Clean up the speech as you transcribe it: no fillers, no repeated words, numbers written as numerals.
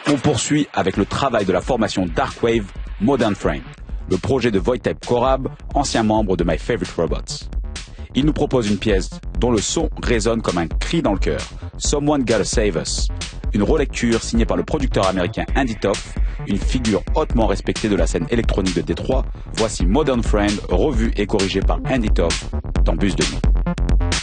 On poursuit avec le travail de la formation Darkwave Modern Frame, le projet de Wojtek Korab, ancien membre de My Favorite Robots. Il nous propose une pièce dont le son résonne comme un cri dans le cœur, Someone Gotta Save Us, une relecture signée par le producteur américain Andy Toff, une figure hautement respectée de la scène électronique de Détroit. Voici Modern Frame, revu et corrigé par Andy Toff dans Bus de Nuit.